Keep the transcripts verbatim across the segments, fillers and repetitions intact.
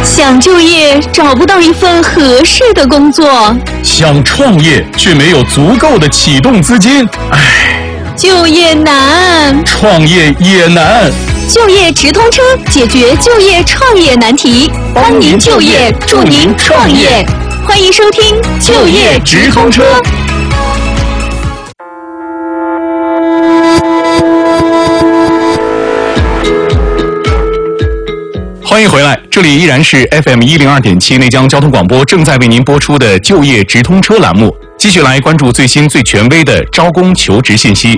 想就业找不到一份合适的工作， 想创业却没有足够的启动资金，唉， 就业难， 创业也难。 就业直通车解决就业创业难题，帮您就业，助您创业。欢迎收听就业直通车。 欢迎回来，这里依然是 F M 一零二点七内江交通广播正在为您播出的就业直通车栏目，继续来关注最新最权威的招工求职信息。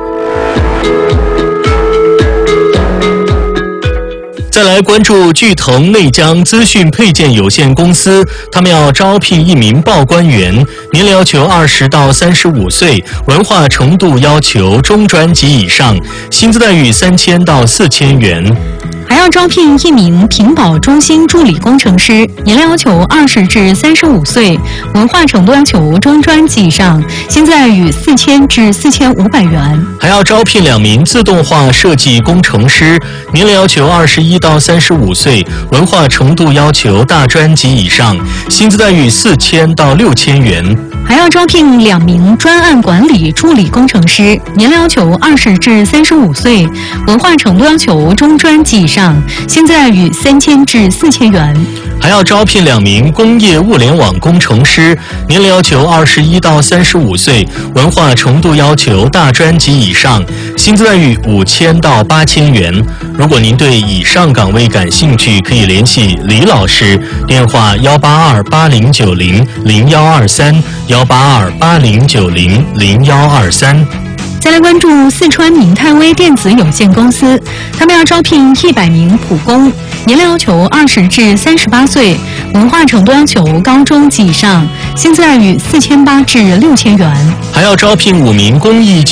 再来关注巨腾内江资讯配件有限公司，他们要招聘一名报关员，年龄要求二十到三十五岁，文化程度要求中专及以上，薪资待遇三千到四千元。 还要招聘一名屏保中心助理工程师，年龄要求二十至三十五岁，文化程度要求中专及以上，薪资待遇四千至四千五百元。 还要招聘两名自动化设计工程师，年龄要求二十一到三十五岁，文化程度要求大专及以上，薪资待遇四千到六千元。 还要招聘两名专案管理助理工程师，年龄要求二十至三十五岁，文化程度要求中专及以上，薪资待遇三千至四千元。 还要招聘两名工业物联网工程师，年龄要求二十一到三十五岁，文化程度要求大专及以上，薪资待遇五千到八千元。如果您对以上岗位感兴趣，可以联系李老师，电话幺八二八零九零零幺二三幺八二八零九零零幺二三。 再来关注四川明泰威电子有限公司，他们要招聘一百名普工，年龄要求二十至三十八岁，文化程度要求高中及以上，薪资待遇四千八至六千元。 还要招聘五名工艺